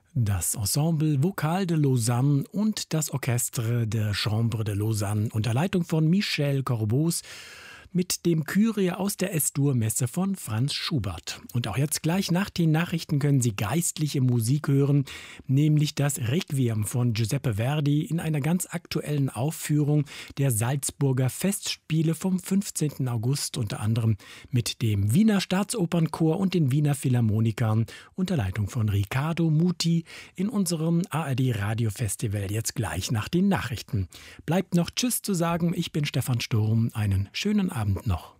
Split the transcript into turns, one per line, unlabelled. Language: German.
Das Ensemble Vocal de Lausanne und das Orchestre de Chambre de Lausanne unter Leitung von Michel Corbos mit dem Kyrie aus der S-Dur-Messe von Franz Schubert. Und auch jetzt gleich nach den Nachrichten können Sie geistliche Musik hören, nämlich das Requiem von Giuseppe Verdi in einer ganz aktuellen Aufführung der Salzburger Festspiele vom 15. August, unter anderem mit dem Wiener Staatsopernchor und den Wiener Philharmonikern unter Leitung von Riccardo Muti in unserem ARD-Radio-Festival jetzt gleich nach den Nachrichten. Bleibt noch Tschüss zu sagen, ich bin Stefan Sturm, einen schönen Abend noch.